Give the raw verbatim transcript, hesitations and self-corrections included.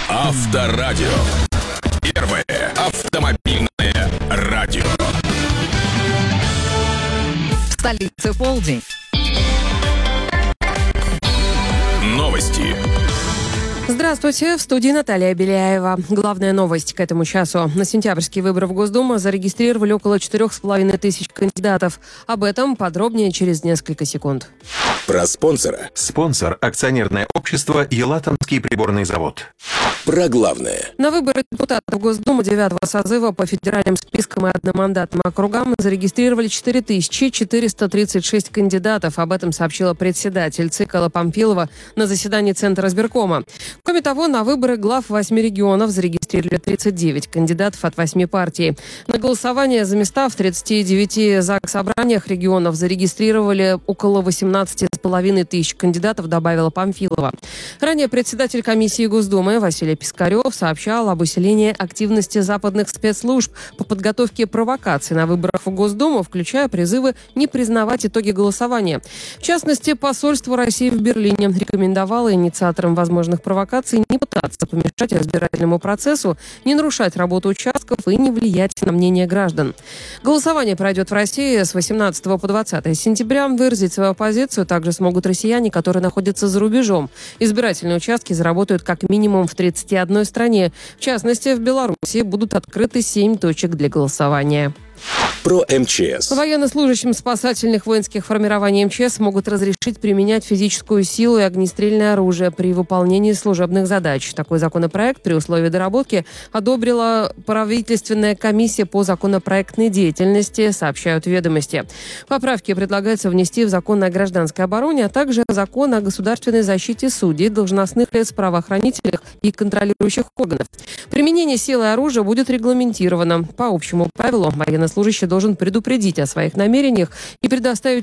Авторадио. Первое автомобильное радио. В столице полдень. Новости. Здравствуйте, в студии Наталья Беляева. Главная новость к этому часу. На сентябрьские выборы в Госдуму зарегистрировали около четырех с половиной тысяч кандидатов. Об этом подробнее через несколько секунд. Про спонсора. Спонсор – акционерное общество «Елатомский приборный завод». Про главное. На выборы депутатов Госдумы девятого созыва по федеральным спискам и одномандатным округам зарегистрировали четыре тысячи четыреста тридцать шесть кандидатов. Об этом сообщила председатель ЦИК Алла Памфилова на заседании Центра избиркома. Кроме того, на выборы глав восьми регионов зарегистрировали тридцать девять кандидатов от восьми партий. На голосование за места в тридцати девяти заксобраниях регионов зарегистрировали около восемнадцати с половиной тысяч кандидатов, добавила Памфилова. Ранее председатель комиссии Госдумы Василий Пискарев сообщал об усилении активности западных спецслужб по подготовке провокаций на выборах в Госдуму, включая призывы не признавать итоги голосования. В частности, посольство России в Берлине рекомендовало инициаторам возможных провокаций не пытаться помешать избирательному процессу, не нарушать работу участков и не влиять на мнение граждан. Голосование пройдет в России с восемнадцатого по двадцатое сентября. Выразить свою позицию также смогут россияне, которые находятся за рубежом. Избирательные участки заработают как минимум в тридцати одной стране. В частности, в Беларуси будут открыты семь точек для голосования. Про МЧС. Военнослужащим спасательных воинских формирований МЧС могут разрешить применять физическую силу и огнестрельное оружие при выполнении служебных задач. Такой законопроект при условии доработки одобрила правительственная комиссия по законопроектной деятельности, сообщают «Ведомости». Поправки предлагается внести в закон о гражданской обороне, а также закон о государственной защите судей, должностных лиц, правоохранительных и контролирующих органов. Применение силы и оружия будет регламентировано. По общему правилу военнослужащий должен предупредить о своих намерениях и предоставить